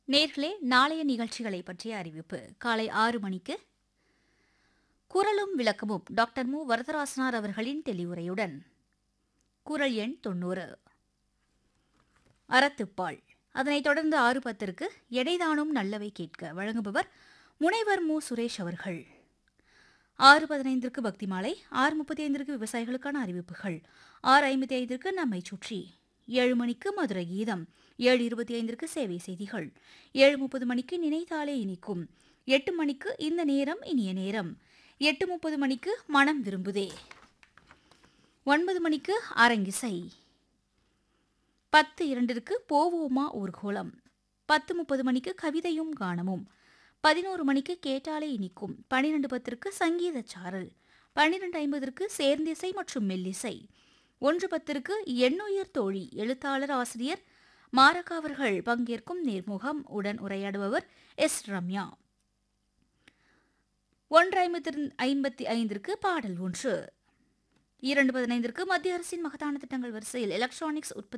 நேர்களே, நாளைய நிகழ்ச்சிகளை பற்றிய அறிவிப்பு. காலை 6 மணிக்கு குரலும் விளக்கமும் டாக்டர் மு. வரதராசனார் அவர்களின் தெளிவுரையுடன் குரல் எண் 90 அறத்துப்பால். அதனைத் தொடர்ந்து 6:10 எடைதானும் நல்லவை கேட்க வழங்குபவர் முனைவர் மு. சுரேஷ் அவர்கள். 6:15 பக்தி மாலை, 6:35 விவசாயிகளுக்கான அறிவிப்புகள், 6:55 நம்மை சுற்றி, 7 மணிக்கு மதுரை கீதம், 7:25 சேவை செய்திகள், 7:30 மணிக்கு நினைத்தாலே இனிக்கும், 8 மணிக்கு இந்த நேரம் இனிய நேரம், 8:30 மணிக்கு மனம் விரும்புதே, 9 மணிக்கு அரங்கிசை, 10:02 போவோமா ஊர்கோலம், 10:30 மணிக்கு கவிதையும் கானமும், 11 மணிக்கு கேட்டாலே இனிக்கும், 12:10 சங்கீத சாரல், 12:50 சேர்ந்திசை மற்றும் மெல்லிசை, 1:10 எண்ணுயிர் தோழி எழுத்தாளர் ஆசிரியர் மாரகா அவர்கள் பங்கேற்கும் நேர்முகம். உடன் உரையாடுபவர் எஸ். ரம்யா. 1:55 பாடல் ஒன்று. 2:15 மத்திய அரசின் மகத்தான திட்டங்கள் வரிசையில் எலக்ட்ரானிக்ஸ் உற்பத்தி